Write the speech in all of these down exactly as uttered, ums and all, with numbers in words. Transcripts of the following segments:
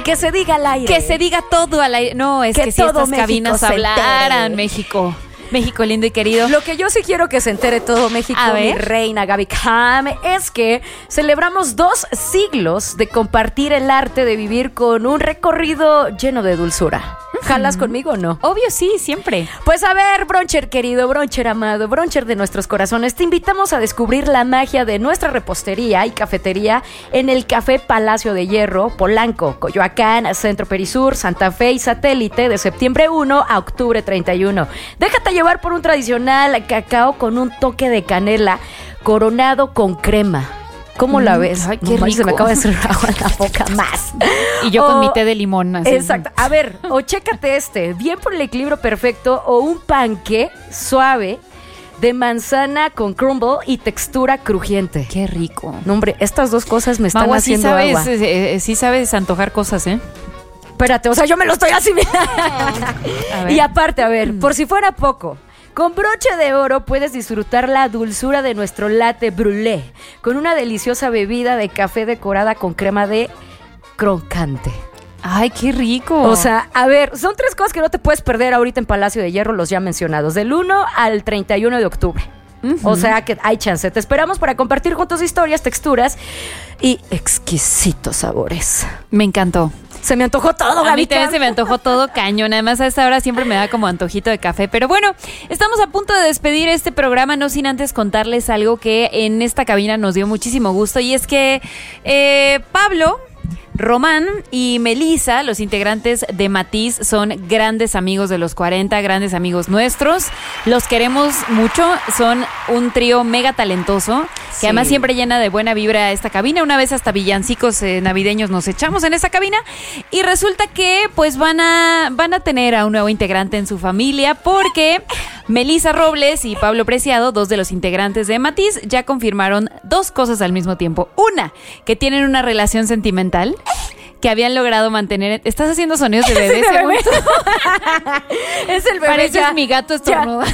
Que se diga al aire. Que se diga todo al aire. No, es que, que si estas México cabinas hablaran, México. México lindo y querido. Lo que yo sí quiero que se entere todo México, mi reina Gaby Cam, es que celebramos dos siglos de compartir el arte de vivir con un recorrido lleno de dulzura. ¿Jalas conmigo o no? Obvio, sí, siempre. Pues a ver, Broncher querido, Broncher amado, Broncher de nuestros corazones, te invitamos a descubrir la magia de nuestra repostería y cafetería en el Café Palacio de Hierro, Polanco, Coyoacán, Centro Perisur, Santa Fe y Satélite, de septiembre primero a octubre treinta y uno. Déjate llevar por un tradicional cacao con un toque de canela, coronado con crema. ¿Cómo mm, la ves? Ay, qué rico. rico. Se me acaba de cerrar la boca más. Y yo o, con mi té de limón. Así. Exacto. A ver, o chécate este. Bien por el equilibrio perfecto o un panqué suave de manzana con crumble y textura crujiente. Qué rico. No, hombre, estas dos cosas me están Magua, haciendo sí sabes, agua. Eh, eh, sí sabes antojar cosas, ¿eh? Espérate, o sea, yo me lo estoy asimilando. Y aparte, a ver, por si fuera poco, con broche de oro puedes disfrutar la dulzura de nuestro latte brûlée con una deliciosa bebida de café decorada con crema de crocante. ¡Ay, qué rico! O sea, a ver, son tres cosas que no te puedes perder ahorita en Palacio de Hierro, los ya mencionados, del uno al treinta y uno de octubre. Uh-huh. O sea que hay chance. Te esperamos para compartir juntos historias, texturas y exquisitos sabores. Me encantó. Se me antojó todo, Gaby. A mí también se me antojó todo cañón. Además, a esta hora siempre me da como antojito de café. Pero bueno, estamos a punto de despedir este programa, no sin antes contarles algo que en esta cabina nos dio muchísimo gusto. Y es que eh, Pablo, Román y Melissa, los integrantes de Matiz, son grandes amigos de los cuarenta, grandes amigos nuestros. Los queremos mucho, son un trío mega talentoso, sí, que además siempre llena de buena vibra esta cabina. Una vez hasta villancicos eh, navideños nos echamos en esa cabina y resulta que pues van a, van a tener a un nuevo integrante en su familia porque Melissa Robles y Pablo Preciado, dos de los integrantes de Matiz, ya confirmaron dos cosas al mismo tiempo. Una, que tienen una relación sentimental que habían logrado mantener. ¿Estás haciendo sonidos de bebé? Es el bebé. Es el bebé. Pareces ya, mi gato estornudando.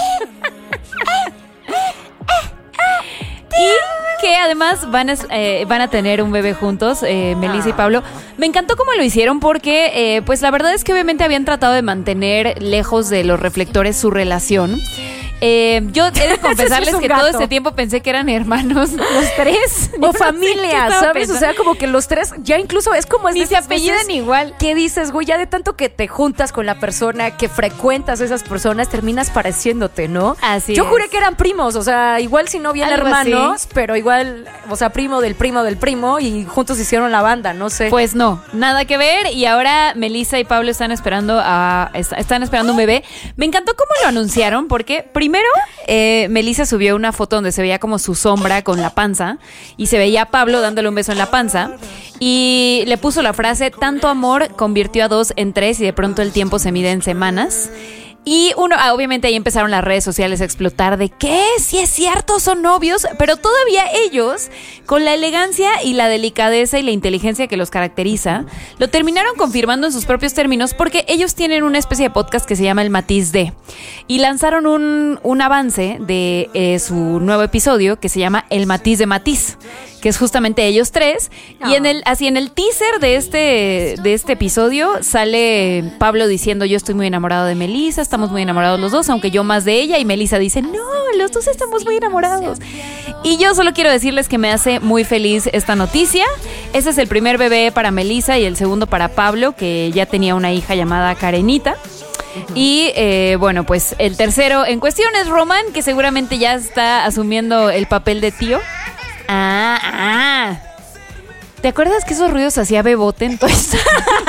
Y que además van a, eh, van a tener un bebé juntos, eh, Melissa y Pablo. Me encantó cómo lo hicieron porque, eh, pues la verdad es que obviamente habían tratado de mantener lejos de los reflectores su relación. Eh, yo he de confesarles que gato. todo este tiempo pensé que eran hermanos los tres. O familia, ¿sabes? Pensando. O sea, como que los tres ya incluso es como... Ni se apellidan igual. ¿Qué dices, güey? Ya de tanto que te juntas con la persona, que frecuentas a esas personas, terminas pareciéndote, ¿no? Así Yo es. juré que eran primos, o sea, igual si no bien Algo hermanos, así. pero igual, o sea, primo del primo del primo y juntos hicieron la banda, no sé. Pues no, nada que ver. Y ahora Melissa y Pablo están esperando a están esperando un bebé. Me encantó cómo lo anunciaron porque primero eh, Melissa subió una foto donde se veía como su sombra con la panza y se veía a Pablo dándole un beso en la panza y le puso la frase: tanto amor convirtió a dos en tres y de pronto el tiempo se mide en semanas. Y uno, ah, obviamente ahí empezaron las redes sociales a explotar de ¿qué? Sí es cierto, son novios, pero todavía ellos, con la elegancia y la delicadeza y la inteligencia que los caracteriza, lo terminaron confirmando en sus propios términos porque ellos tienen una especie de podcast que se llama El Matiz de y lanzaron un, un avance de eh, su nuevo episodio que se llama El Matiz de Matiz, que es justamente ellos tres. Oh. Y en el, así en el teaser de este, de este episodio sale Pablo diciendo: yo estoy muy enamorado de Melissa, estamos muy enamorados los dos, aunque yo más de ella. Y Melissa dice: no, los dos estamos muy enamorados. Y yo solo quiero decirles que me hace muy feliz esta noticia. Ese es el primer bebé para Melissa y el segundo para Pablo, que ya tenía una hija llamada Karenita. Y eh, bueno, pues el tercero en cuestión es Román, que seguramente ya está asumiendo el papel de tío. Ah, ah. ¿Te acuerdas que esos ruidos hacía Bebote en Toy Story?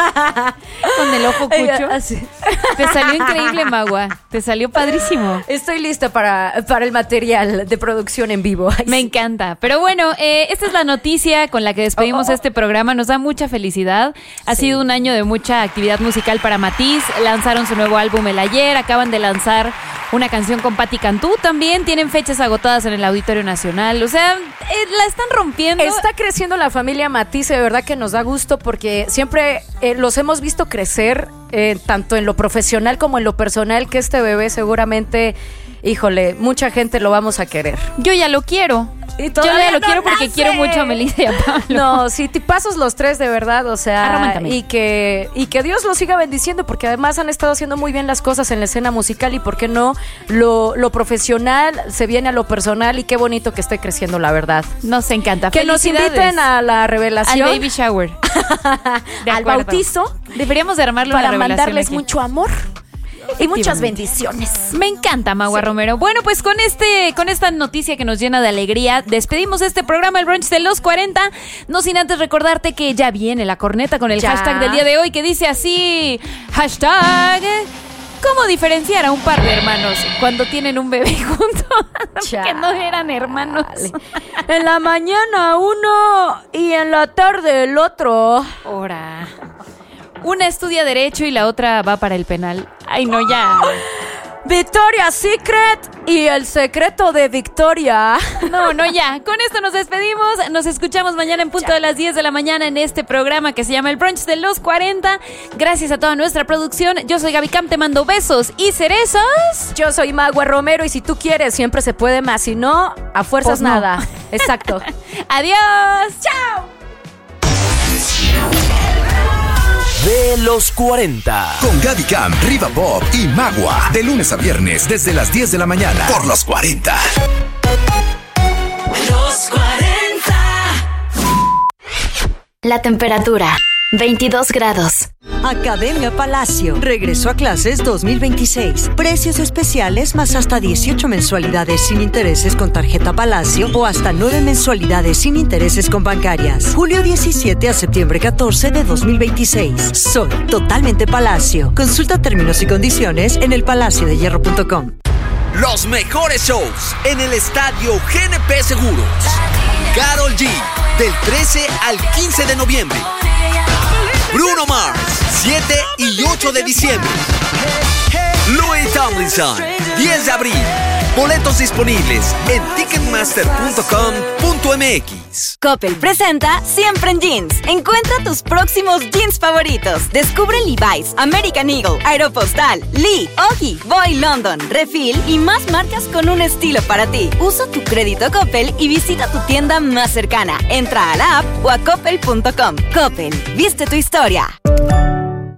Con el ojo cucho. Así. Te salió increíble, Magua. Te salió padrísimo. Estoy lista para, para el material de producción en vivo. Ay, Me sí. encanta. Pero bueno, eh, esta es la noticia con la que despedimos oh, oh. este programa. Nos da mucha felicidad. Ha sí. sido un año de mucha actividad musical para Matiz. Lanzaron su nuevo álbum el ayer. Acaban de lanzar una canción con Patti Cantú también. Tienen fechas agotadas en el Auditorio Nacional. O sea, eh, la están rompiendo. Está creciendo la familia Matiz, de verdad que nos da gusto porque siempre eh, los hemos visto crecer eh, tanto en lo profesional como en lo personal, que este bebé seguramente híjole, mucha gente lo vamos a querer. Yo ya lo quiero. Y Yo ya lo no quiero porque nace. quiero mucho a Melissa y a Pablo. No, sí, tipazos los tres de verdad, o sea, Arromántame. y que y que Dios los siga bendiciendo, porque además han estado haciendo muy bien las cosas en la escena musical y por qué no, lo, lo profesional se viene a lo personal y qué bonito que esté creciendo, la verdad. Nos encanta. Que nos Felicidades. inviten a la revelación, Al baby shower. De al acuerdo. bautizo, Deberíamos de armarlo para una revelación mandarles aquí. mucho amor y muchas bendiciones. Me encanta, Magua Sí. Romero. Bueno, pues con este, con esta noticia que nos llena de alegría, despedimos este programa, el brunch de los cuarenta. No sin antes recordarte que ya viene la corneta con el Ya. hashtag del día de hoy que dice así: hashtag ¿cómo diferenciar a un par de hermanos cuando tienen un bebé juntos? Que no eran hermanos. En la mañana uno y en la tarde el otro. Ahora. Una estudia Derecho y la otra va para el penal. Ay, no, ya. Victoria's Secret y el secreto de Victoria. No, no, ya. Con esto nos despedimos. Nos escuchamos mañana en punto de las diez de la mañana en este programa que se llama El Brunch de los cuarenta. Gracias a toda nuestra producción. Yo soy Gaby Camp, te mando besos y cerezos. Yo soy Magua Romero y si tú quieres siempre se puede más, si no, a fuerzas Pues no. nada. Exacto. Adiós. ¡Chao! De los cuarenta. Con Gaby Cam, Riva Pop y Magua. De lunes a viernes desde las diez de la mañana. Por los cuarenta. Los cuarenta. La temperatura, veintidós grados. Academia Palacio. Regreso a clases dos mil veintiséis. Precios especiales más hasta dieciocho mensualidades sin intereses con tarjeta Palacio o hasta nueve mensualidades sin intereses con bancarias. Julio diecisiete a septiembre catorce de dos mil veintiséis. Soy totalmente Palacio. Consulta términos y condiciones en el palacio de hierro punto com. Los mejores shows en el estadio G N P Seguros. Karol G, del trece al quince de noviembre. Bruno Mars, siete y ocho de diciembre. Louis Tomlinson, diez de abril. Boletos disponibles en ticketmaster punto com punto m x. Coppel presenta Siempre en Jeans. Encuentra tus próximos jeans favoritos. Descubre Levi's, American Eagle, Aeropostale, Lee, Oggy, Boy London, Refill y más marcas con un estilo para ti. Usa tu crédito Coppel y visita tu tienda más cercana. Entra a la app o a coppel punto com. Coppel, viste tu historia.